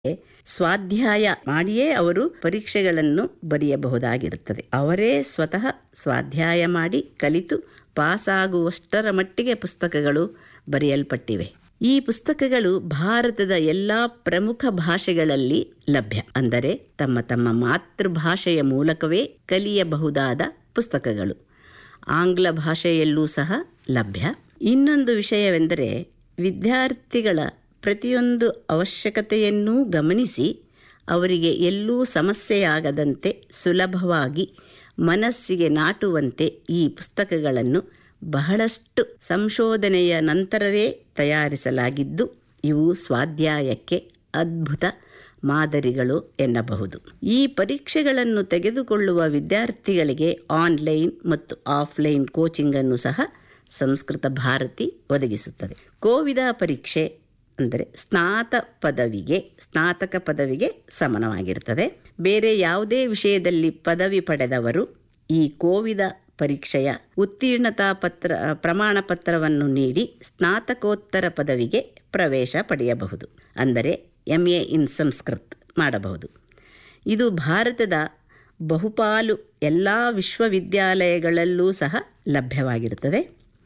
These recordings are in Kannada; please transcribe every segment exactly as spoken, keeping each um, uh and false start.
ಸ್ವಾಧ್ಯಾಯ ಮಾಡಿಯೇ ಅವರು ಪರೀಕ್ಷೆಗಳನ್ನು ಬರೆಯಬಹುದಾಗಿರುತ್ತದೆ. ಅವರೇ ಸ್ವತಃ ಸ್ವಾಧ್ಯಾಯ ಮಾಡಿ ಕಲಿತು ಪಾಸಾಗುವಷ್ಟರ ಮಟ್ಟಿಗೆ ಪುಸ್ತಕಗಳು ಬರೆಯಲ್ಪಟ್ಟಿವೆ. ಈ ಪುಸ್ತಕಗಳು ಭಾರತದ ಎಲ್ಲ ಪ್ರಮುಖ ಭಾಷೆಗಳಲ್ಲಿ ಲಭ್ಯ. ಅಂದರೆ ತಮ್ಮ ತಮ್ಮ ಮಾತೃಭಾಷೆಯ ಮೂಲಕವೇ ಕಲಿಯಬಹುದಾದ ಪುಸ್ತಕಗಳು ಆಂಗ್ಲ ಭಾಷೆಯಲ್ಲೂ ಸಹ ಲಭ್ಯ. ಇನ್ನೊಂದು ವಿಷಯವೆಂದರೆ ವಿದ್ಯಾರ್ಥಿಗಳ ಪ್ರತಿಯೊಂದು ಅವಶ್ಯಕತೆಯನ್ನೂ ಗಮನಿಸಿ ಅವರಿಗೆ ಎಲ್ಲೂ ಸಮಸ್ಯೆಯಾಗದಂತೆ ಸುಲಭವಾಗಿ ಮನಸ್ಸಿಗೆ ನಾಟುವಂತೆ ಈ ಪುಸ್ತಕಗಳನ್ನು ಬಹಳಷ್ಟು ಸಂಶೋಧನೆಯ ನಂತರವೇ ತಯಾರಿಸಲಾಗಿದ್ದು ಇವು ಸ್ವಾಧ್ಯಾಯಕ್ಕೆ ಅದ್ಭುತ ಮಾದರಿಗಳು ಎನ್ನಬಹುದು. ಈ ಪರೀಕ್ಷೆಗಳನ್ನು ತೆಗೆದುಕೊಳ್ಳುವ ವಿದ್ಯಾರ್ಥಿಗಳಿಗೆ ಆನ್ಲೈನ್ ಮತ್ತು ಆಫ್ಲೈನ್ ಕೋಚಿಂಗನ್ನು ಸಹ ಸಂಸ್ಕೃತ ಭಾರತಿ ಒದಗಿಸುತ್ತದೆ. ಕೋವಿದ ಪರೀಕ್ಷೆ ಅಂದರೆ ಸ್ನಾತ ಪದವಿಗೆ ಸ್ನಾತಕ ಪದವಿಗೆ ಸಮಾನವಾಗಿರುತ್ತದೆ. ಬೇರೆ ಯಾವುದೇ ವಿಷಯದಲ್ಲಿ ಪದವಿ ಪಡೆದವರು ಈ ಕೋವಿದ ಪರೀಕ್ಷೆಯ ಉತ್ತೀರ್ಣತಾ ಪತ್ರ ಪ್ರಮಾಣ ಪತ್ರವನ್ನು ನೀಡಿ ಸ್ನಾತಕೋತ್ತರ ಪದವಿಗೆ ಪ್ರವೇಶ ಪಡೆಯಬಹುದು. ಅಂದರೆ ಎಮ್ ಎ ಇನ್ ಸಂಸ್ಕೃತ್ ಮಾಡಬಹುದು. ಇದು ಭಾರತದ ಬಹುಪಾಲು ಎಲ್ಲ ವಿಶ್ವವಿದ್ಯಾಲಯಗಳಲ್ಲೂ ಸಹ ಲಭ್ಯವಾಗಿರುತ್ತದೆ.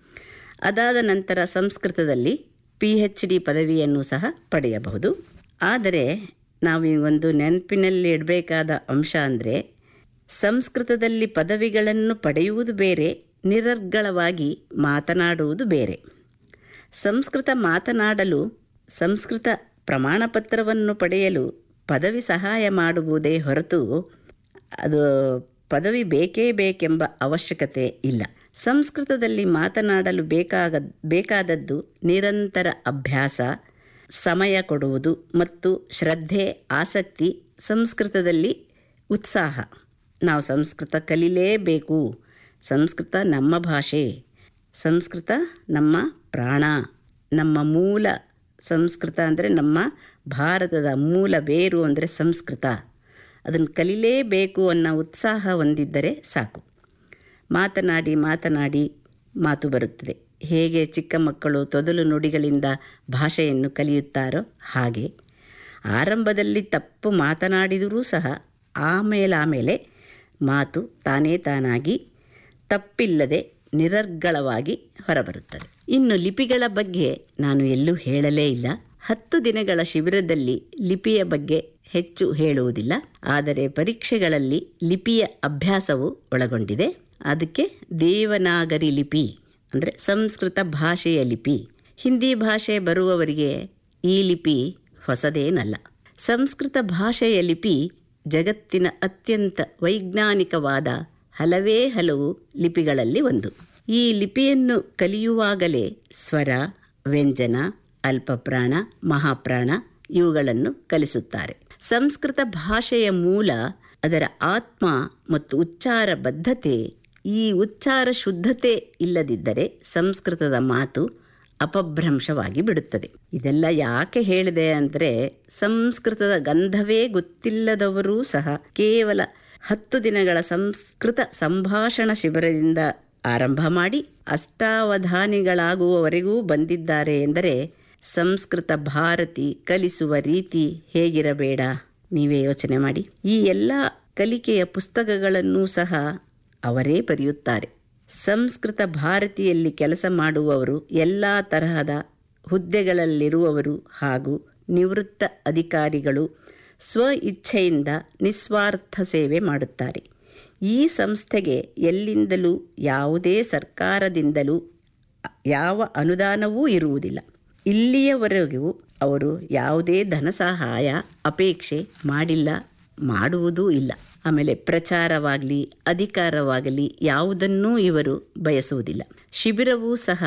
ಅದಾದ ನಂತರ ಸಂಸ್ಕೃತದಲ್ಲಿ ಪಿ ಎಚ್ ಡಿ ಪದವಿಯನ್ನು ಸಹ ಪಡೆಯಬಹುದು. ಆದರೆ ನಾವು ಒಂದು ನೆನಪಿನಲ್ಲಿ ಇಡಬೇಕಾದ ಅಂಶ ಅಂದರೆ ಸಂಸ್ಕೃತದಲ್ಲಿ ಪದವಿಗಳನ್ನು ಪಡೆಯುವುದು ಬೇರೆ, ನಿರರ್ಗಳವಾಗಿ ಮಾತನಾಡುವುದು ಬೇರೆ. ಸಂಸ್ಕೃತ ಮಾತನಾಡಲು ಸಂಸ್ಕೃತ ಪ್ರಮಾಣಪತ್ರವನ್ನು ಪಡೆಯಲು ಪದವಿ ಸಹಾಯ ಮಾಡುವುದೇ ಹೊರತು ಅದು ಪದವಿ ಬೇಕೇ ಬೇಕೆಂಬ ಅವಶ್ಯಕತೆ ಇಲ್ಲ. ಸಂಸ್ಕೃತದಲ್ಲಿ ಮಾತನಾಡಲು ಬೇಕಾಗ ಬೇಕಾದದ್ದು ನಿರಂತರ ಅಭ್ಯಾಸ, ಸಮಯ ಕೊಡುವುದು ಮತ್ತು ಶ್ರದ್ಧೆ, ಆಸಕ್ತಿ, ಸಂಸ್ಕೃತದಲ್ಲಿ ಉತ್ಸಾಹ. ನಾವು ಸಂಸ್ಕೃತ ಕಲಿಲೇಬೇಕು, ಸಂಸ್ಕೃತ ನಮ್ಮ ಭಾಷೆ, ಸಂಸ್ಕೃತ ನಮ್ಮ ಪ್ರಾಣ, ನಮ್ಮ ಮೂಲ ಸಂಸ್ಕೃತ ಅಂದರೆ ನಮ್ಮ ಭಾರತದ ಮೂಲ ಬೇರು ಅಂದರೆ ಸಂಸ್ಕೃತ, ಅದನ್ನು ಕಲಿಲೇಬೇಕು ಅನ್ನೋ ಉತ್ಸಾಹ ಹೊಂದಿದ್ದರೆ ಸಾಕು. ಮಾತನಾಡಿ ಮಾತನಾಡಿ ಮಾತು ಬರುತ್ತದೆ. ಹೇಗೆ ಚಿಕ್ಕ ಮಕ್ಕಳು ತೊದಲು ನುಡಿಗಳಿಂದ ಭಾಷೆಯನ್ನು ಕಲಿಯುತ್ತಾರೋ ಹಾಗೆ ಆರಂಭದಲ್ಲಿ ತಪ್ಪು ಮಾತನಾಡಿದರೂ ಸಹ ಆಮೇಲೆ ಆಮೇಲೆ ಮಾತು ತಾನೇ ತಾನಾಗಿ ತಪ್ಪಿಲ್ಲದೆ ನಿರರ್ಗಳವಾಗಿ ಹೊರಬರುತ್ತದೆ. ಇನ್ನು ಲಿಪಿಗಳ ಬಗ್ಗೆ ನಾನು ಎಲ್ಲೂ ಹೇಳಲೇ ಇಲ್ಲ. ಹತ್ತು ದಿನಗಳ ಶಿಬಿರದಲ್ಲಿ ಲಿಪಿಯ ಬಗ್ಗೆ ಹೆಚ್ಚು ಹೇಳುವುದಿಲ್ಲ. ಆದರೆ ಪರೀಕ್ಷೆಗಳಲ್ಲಿ ಲಿಪಿಯ ಅಭ್ಯಾಸವು ಒಳಗೊಂಡಿದೆ. ಅದಕ್ಕೆ ದೇವನಾಗರಿ ಲಿಪಿ ಅಂದರೆ ಸಂಸ್ಕೃತ ಭಾಷೆಯ ಲಿಪಿ. ಹಿಂದಿ ಭಾಷೆ ಬರುವವರಿಗೆ ಈ ಲಿಪಿ ಹೊಸದೇನಲ್ಲ. ಸಂಸ್ಕೃತ ಭಾಷೆಯ ಲಿಪಿ ಜಗತ್ತಿನ ಅತ್ಯಂತ ವೈಜ್ಞಾನಿಕವಾದ ಹಲವೇ ಹಲವು ಲಿಪಿಗಳಲ್ಲಿ ಒಂದು. ಈ ಲಿಪಿಯನ್ನು ಕಲಿಯುವಾಗಲೇ ಸ್ವರ, ವ್ಯಂಜನ, ಅಲ್ಪಪ್ರಾಣ, ಮಹಾಪ್ರಾಣ ಇವುಗಳನ್ನು ಕಲಿಸುತ್ತಾರೆ. ಸಂಸ್ಕೃತ ಭಾಷೆಯ ಮೂಲ ಅದರ ಆತ್ಮ ಮತ್ತು ಉಚ್ಚಾರ ಬದ್ಧತೆ. ಈ ಉಚ್ಚಾರ ಶುದ್ಧತೆ ಇಲ್ಲದಿದ್ದರೆ ಸಂಸ್ಕೃತದ ಮಾತು ಅಪಭ್ರಂಶವಾಗಿ ಬಿಡುತ್ತದೆ. ಇದೆಲ್ಲ ಯಾಕೆ ಹೇಳಿದೆ ಅಂದರೆ ಸಂಸ್ಕೃತದ ಗಂಧವೇ ಗೊತ್ತಿಲ್ಲದವರೂ ಸಹ ಕೇವಲ ಹತ್ತು ದಿನಗಳ ಸಂಸ್ಕೃತ ಸಂಭಾಷಣ ಶಿಬಿರದಿಂದ ಆರಂಭ ಮಾಡಿ ಅಷ್ಟಾವಧಾನಿಗಳಾಗುವವರೆಗೂ ಬಂದಿದ್ದಾರೆ ಎಂದರೆ ಸಂಸ್ಕೃತ ಭಾರತಿ ಕಲಿಸುವ ರೀತಿ ಹೇಗಿರಬೇಡ ನೀವೇ ಯೋಚನೆ ಮಾಡಿ. ಈ ಎಲ್ಲ ಕಲಿಕೆಯ ಪುಸ್ತಕಗಳನ್ನು ಸಹ ಅವರೇ ಬರೆಯುತ್ತಾರೆ. ಸಂಸ್ಕೃತ ಭಾರತಿಯಲ್ಲಿ ಕೆಲಸ ಮಾಡುವವರು ಎಲ್ಲ ತರಹದ ಹುದ್ದೆಗಳಲ್ಲಿರುವವರು ಹಾಗೂ ನಿವೃತ್ತ ಅಧಿಕಾರಿಗಳು ಸ್ವ ಇಚ್ಛೆಯಿಂದ ನಿಸ್ವಾರ್ಥ ಸೇವೆ ಮಾಡುತ್ತಾರೆ. ಈ ಸಂಸ್ಥೆಗೆ ಎಲ್ಲಿಂದಲೂ ಯಾವುದೇ ಸರ್ಕಾರದಿಂದಲೂ ಯಾವ ಅನುದಾನವೂ ಇರುವುದಿಲ್ಲ. ಇಲ್ಲಿಯವರೆಗೂ ಅವರು ಯಾವುದೇ ಧನ ಸಹಾಯ ಅಪೇಕ್ಷೆ ಮಾಡಿಲ್ಲ, ಮಾಡುವುದೂ ಇಲ್ಲ. ಆಮೇಲೆ ಪ್ರಚಾರವಾಗಲಿ ಅಧಿಕಾರವಾಗಲಿ ಯಾವುದನ್ನೂ ಇವರು ಬಯಸುವುದಿಲ್ಲ. ಶಿಬಿರವೂ ಸಹ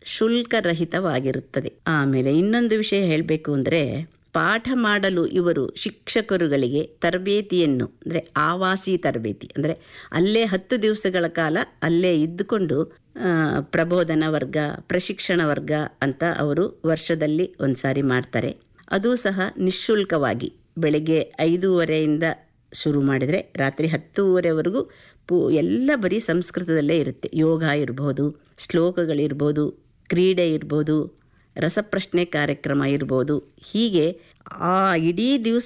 ಶುಲ್ಕರಹಿತವಾಗಿರುತ್ತದೆ. ಆಮೇಲೆ ಇನ್ನೊಂದು ವಿಷಯ ಹೇಳಬೇಕು ಅಂದರೆ ಪಾಠ ಮಾಡಲು ಇವರು ಶಿಕ್ಷಕರುಗಳಿಗೆ ತರಬೇತಿಯನ್ನು ಅಂದರೆ ಆವಾಸಿ ತರಬೇತಿ ಅಂದರೆ ಅಲ್ಲೇ ಹತ್ತು ದಿವಸಗಳ ಕಾಲ ಅಲ್ಲೇ ಇದ್ದುಕೊಂಡು ಪ್ರಬೋಧನ ವರ್ಗ, ಪ್ರಶಿಕ್ಷಣ ವರ್ಗ ಅಂತ ಅವರು ವರ್ಷದಲ್ಲಿ ಒಂದು ಸಾರಿ ಮಾಡ್ತಾರೆ. ಅದು ಸಹ ನಿಶ್ಶುಲ್ಕವಾಗಿ ಬೆಳಗ್ಗೆ ಐದೂವರೆಯಿಂದ ಶುರು ಮಾಡಿದರೆ ರಾತ್ರಿ ಹತ್ತೂವರೆವರೆಗೂ ಪೂ ಎಲ್ಲ ಬರೀ ಸಂಸ್ಕೃತದಲ್ಲೇ ಇರುತ್ತೆ. ಯೋಗ ಇರ್ಬೋದು, ಶ್ಲೋಕಗಳಿರ್ಬೋದು, ಕ್ರೀಡೆ ಇರ್ಬೋದು, ರಸಪ್ರಶ್ನೆ ಕಾರ್ಯಕ್ರಮ ಇರ್ಬೋದು. ಹೀಗೆ ಆ ಇಡೀ ದಿವಸ